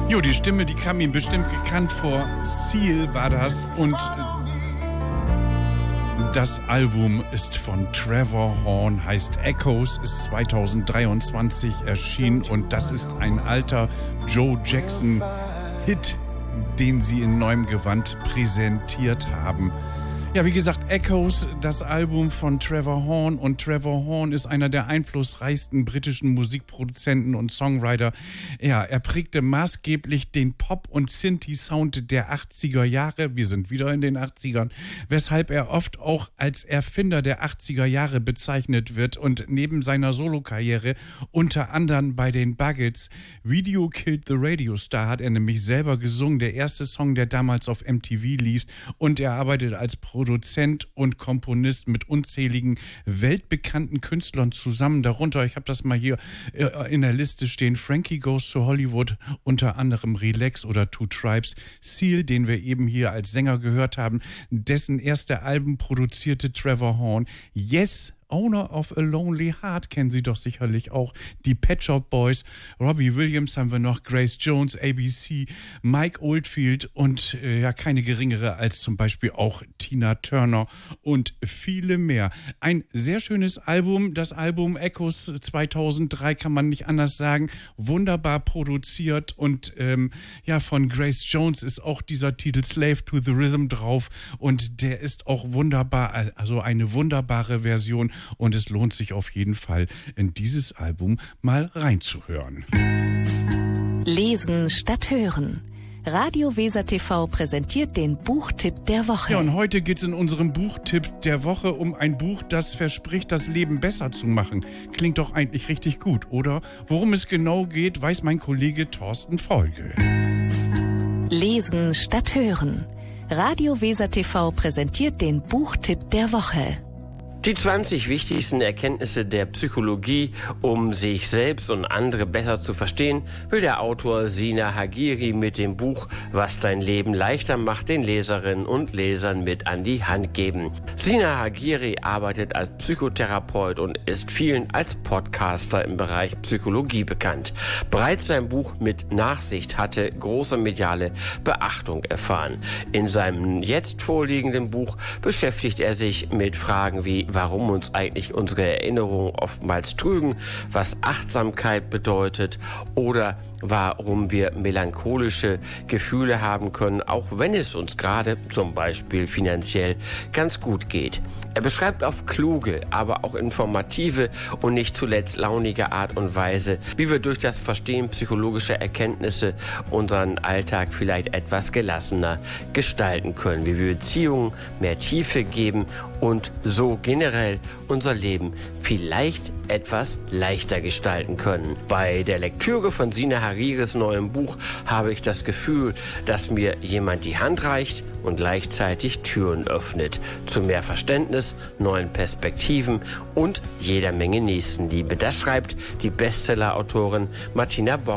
Jo, die Stimme, die kam ihm bestimmt bekannt vor. Seal war das. Und das Album ist von Trevor Horn, heißt Echoes, ist 2023 erschienen. Und das ist ein alter Joe Jackson-Hit, den sie in neuem Gewand präsentiert haben. Ja, wie gesagt, Echoes, das Album von Trevor Horn. Und Trevor Horn ist einer der einflussreichsten britischen Musikproduzenten und Songwriter. Ja, er prägte maßgeblich den Pop- und Synthi-Sound der 80er Jahre. Wir sind wieder in den 80ern. Weshalb er oft auch als Erfinder der 80er Jahre bezeichnet wird. Und neben seiner Solokarriere unter anderem bei den Buggles Video Killed the Radio Star hat er nämlich selber gesungen. Der erste Song, der damals auf MTV lief. Und er arbeitet als Produzent und Komponist mit unzähligen weltbekannten Künstlern zusammen. Darunter, ich habe das mal hier in der Liste stehen, Frankie Goes to Hollywood, unter anderem Relax oder Two Tribes, Seal, den wir eben hier als Sänger gehört haben, dessen erste Alben produzierte Trevor Horn. Yes, Owner of a Lonely Heart kennen Sie doch sicherlich auch. Die Pet Shop Boys, Robbie Williams haben wir noch, Grace Jones, ABC, Mike Oldfield und ja, keine geringere als zum Beispiel auch Tina Turner und viele mehr. Ein sehr schönes Album, das Album Echoes 2003, kann man nicht anders sagen. Wunderbar produziert und ja, von Grace Jones ist auch dieser Titel Slave to the Rhythm drauf und der ist auch wunderbar, also eine wunderbare Version. Und es lohnt sich auf jeden Fall, in dieses Album mal reinzuhören. Lesen statt hören. Radio Weser TV präsentiert den Buchtipp der Woche. Ja, und heute geht es in unserem Buchtipp der Woche um ein Buch, das verspricht, das Leben besser zu machen. Klingt doch eigentlich richtig gut, oder? Worum es genau geht, weiß mein Kollege Thorsten Folge. Lesen statt hören. Radio Weser TV präsentiert den Buchtipp der Woche. Die 20 wichtigsten Erkenntnisse der Psychologie, um sich selbst und andere besser zu verstehen, will der Autor Sina Hagiri mit dem Buch Was dein Leben leichter macht den Leserinnen und Lesern mit an die Hand geben. Sina Hagiri arbeitet als Psychotherapeut und ist vielen als Podcaster im Bereich Psychologie bekannt. Bereits sein Buch Mit Nachsicht hatte große mediale Beachtung erfahren. In seinem jetzt vorliegenden Buch beschäftigt er sich mit Fragen wie warum uns eigentlich unsere Erinnerungen oftmals trügen, was Achtsamkeit bedeutet oder warum wir melancholische Gefühle haben können, auch wenn es uns gerade zum Beispiel finanziell ganz gut geht. Er beschreibt auf kluge, aber auch informative und nicht zuletzt launige Art und Weise, wie wir durch das Verstehen psychologischer Erkenntnisse unseren Alltag vielleicht etwas gelassener gestalten können, wie wir Beziehungen mehr Tiefe geben und so generell unser Leben vielleicht etwas leichter gestalten können. Bei der Lektüre von Sina Hagiris neuem Buch habe ich das Gefühl, dass mir jemand die Hand reicht und gleichzeitig Türen öffnet zu mehr Verständnis, neuen Perspektiven und jeder Menge Nächstenliebe. Das schreibt die Bestseller-Autorin Martina Bock